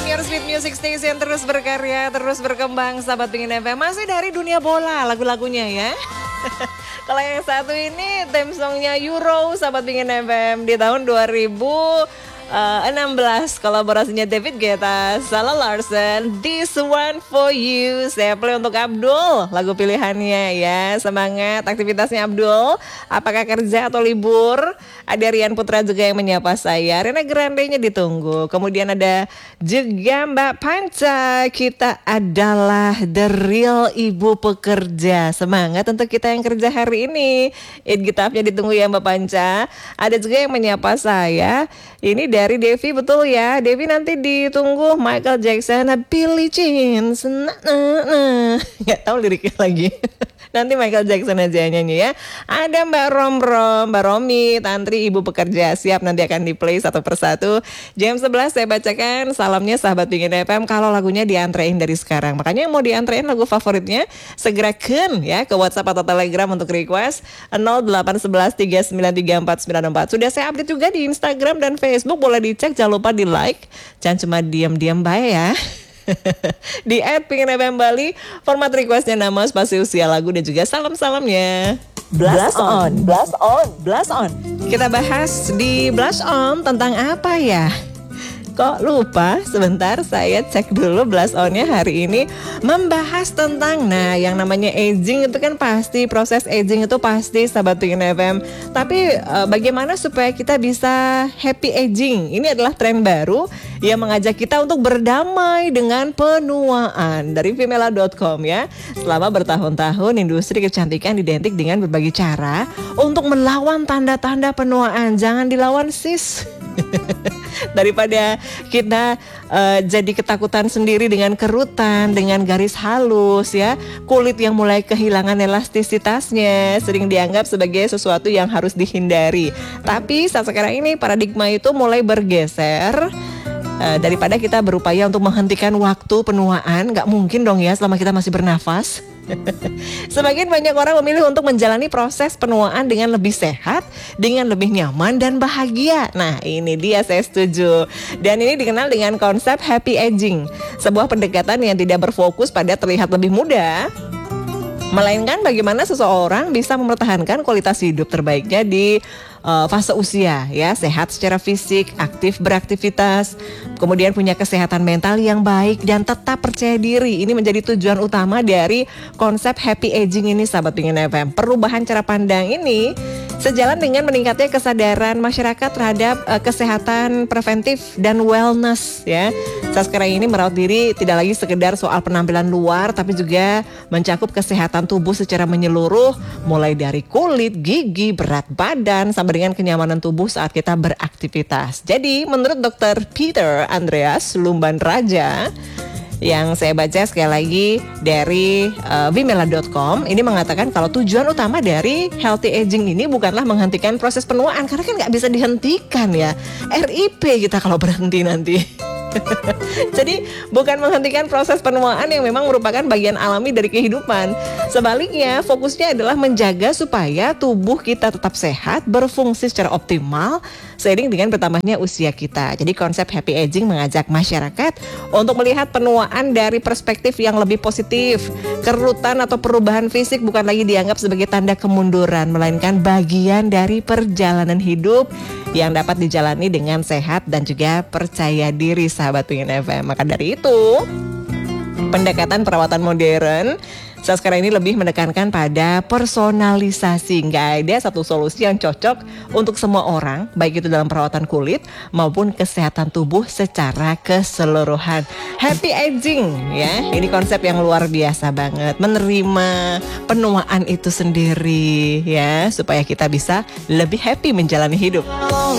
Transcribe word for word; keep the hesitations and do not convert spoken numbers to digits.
Your Sweet Music Station terus berkarya, terus berkembang, sahabat Pingin F M. Masih dari dunia bola lagu-lagunya ya. Kalau yang satu ini theme songnya Euro, sahabat Pingin F M di tahun dua ribu enam belas, kolaborasinya David Guetta, Salah Larsen, This One For You. Saya play untuk Abdul, lagu pilihannya ya. Semangat aktivitasnya Abdul. Apakah kerja atau libur? Ada Rian Putra juga yang menyapa saya. Rena Grande-nya ditunggu. Kemudian ada juga Mbak Panca. Kita adalah the real ibu pekerja. Semangat untuk kita yang kerja hari ini. Eid Gitafnya ditunggu ya Mbak Panca. Ada juga yang menyapa saya. Ini dari Devi, betul ya. Devi nanti ditunggu Michael Jackson, Billie Jean. Nah, nah, nah. Gak tahu liriknya lagi. Nanti Michael Jackson aja nyanyi ya. Ada Mbak Rom Rom, Mbak Romi, Tantri ibu pekerja. Siap, nanti akan di play satu persatu. Jam sebelas saya bacakan salamnya sahabat Pingin F M. Kalau lagunya diantrein dari sekarang. Makanya yang mau diantrein lagu favoritnya, segerakan ya ke WhatsApp atau Telegram untuk request nol delapan satu satu tiga sembilan tiga empat sembilan empat. Sudah saya update juga di Instagram dan Facebook. Boleh dicek, jangan lupa di like. Jangan cuma diam-diam baik ya. Di at Pingin F M Bali. Format requestnya nama, spasi usia lagu dan juga salam-salamnya. Blast on, blast on, blast on. Kita bahas di blast on tentang apa ya? Kok lupa? Sebentar saya cek dulu blast onnya hari ini membahas tentang, nah yang namanya aging itu kan pasti, proses aging itu pasti sahabat Pingin F M. Tapi uh, bagaimana supaya kita bisa happy aging? Ini adalah tren baru yang mengajak kita untuk berdamai dengan penuaan dari Vimela dot com ya. Selama bertahun-tahun industri kecantikan identik dengan berbagai cara untuk melawan tanda-tanda penuaan. Jangan dilawan sis. Daripada kita uh, jadi ketakutan sendiri dengan kerutan, dengan garis halus ya, kulit yang mulai kehilangan elastisitasnya, sering dianggap sebagai sesuatu yang harus dihindari. Tapi saat sekarang ini paradigma itu mulai bergeser. Uh, daripada kita berupaya untuk menghentikan waktu penuaan, gak mungkin dong ya selama kita masih bernafas. Sebagian banyak orang memilih untuk menjalani proses penuaan dengan lebih sehat, dengan lebih nyaman dan bahagia. Nah ini dia, saya setuju. Dan ini dikenal dengan konsep happy aging, sebuah pendekatan yang tidak berfokus pada terlihat lebih muda, melainkan bagaimana seseorang bisa mempertahankan kualitas hidup terbaiknya di uh, fase usia ya, sehat secara fisik, aktif beraktivitas, kemudian punya kesehatan mental yang baik dan tetap percaya diri. Ini menjadi tujuan utama dari konsep happy aging ini sahabat Pingin F M. Perubahan cara pandang ini sejalan dengan meningkatnya kesadaran masyarakat terhadap uh, kesehatan preventif dan wellness ya. Saat sekarang ini merawat diri tidak lagi sekedar soal penampilan luar, tapi juga mencakup kesehatan tubuh secara menyeluruh, mulai dari kulit, gigi, berat badan, sampai dengan kenyamanan tubuh saat kita beraktivitas. Jadi menurut dokter Peter Andreas Lumban Raja, yang saya baca sekali lagi dari uh, Vimela dot com, ini mengatakan kalau tujuan utama dari healthy aging ini bukanlah menghentikan proses penuaan, karena kan nggak bisa dihentikan ya, R I P kita kalau berhenti nanti. Jadi bukan menghentikan proses penuaan yang memang merupakan bagian alami dari kehidupan. Sebaliknya fokusnya adalah menjaga supaya tubuh kita tetap sehat, berfungsi secara optimal seiring dengan bertambahnya usia kita. Jadi konsep happy aging mengajak masyarakat untuk melihat penuaan dari perspektif yang lebih positif. Kerutan atau perubahan fisik bukan lagi dianggap sebagai tanda kemunduran, melainkan bagian dari perjalanan hidup yang dapat dijalani dengan sehat dan juga percaya diri sahabat Pingin F M. Maka dari itu, pendekatan perawatan modern saat sekarang ini lebih menekankan pada personalisasi. Nggak ada satu solusi yang cocok untuk semua orang, baik itu dalam perawatan kulit maupun kesehatan tubuh secara keseluruhan. Happy aging ya, ini konsep yang luar biasa banget. Menerima penuaan itu sendiri ya, supaya kita bisa lebih happy menjalani hidup.